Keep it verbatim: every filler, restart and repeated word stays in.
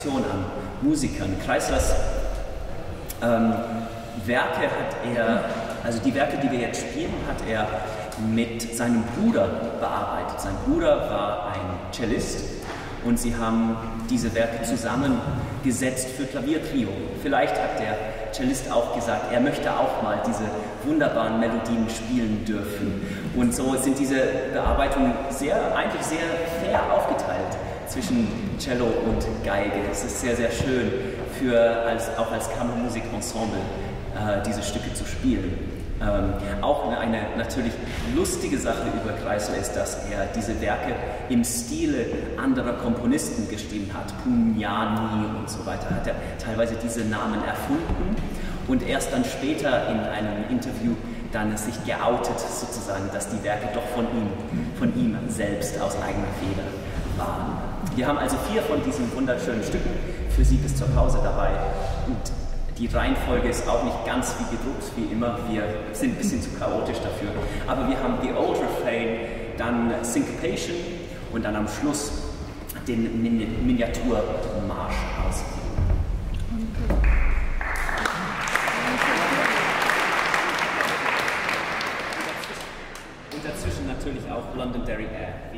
an Musikern. Kreislers ähm, Werke hat er, also die Werke, die wir jetzt spielen, hat er mit seinem Bruder bearbeitet. Sein Bruder war ein Cellist und sie haben diese Werke zusammengesetzt für Klaviertrio. Vielleicht hat der Cellist auch gesagt, er möchte auch mal diese wunderbaren Melodien spielen dürfen. Und so sind diese Bearbeitungen sehr, eigentlich sehr fair aufgeteilt zwischen Cello und Geige. Es ist sehr, sehr schön, für als, auch als Kammermusikensemble äh, diese Stücke zu spielen. Ähm, auch eine natürlich lustige Sache über Kreisler ist, dass er diese Werke im Stile anderer Komponisten geschrieben hat. Pugnani und so weiter, hat er teilweise diese Namen erfunden und erst dann später in einem Interview dann sich geoutet sozusagen, dass die Werke doch von ihm, von ihm selbst aus eigener Feder waren. Wir haben also vier von diesen wunderschönen Stücken für Sie bis zur Pause dabei. Und die Reihenfolge ist auch nicht ganz wie gedruckt wie immer. Wir sind ein bisschen zu chaotisch dafür. Aber wir haben The Old Refrain, dann Syncopation und dann am Schluss den Min Miniaturmarsch aus. Und dazwischen natürlich auch Londonderry Air.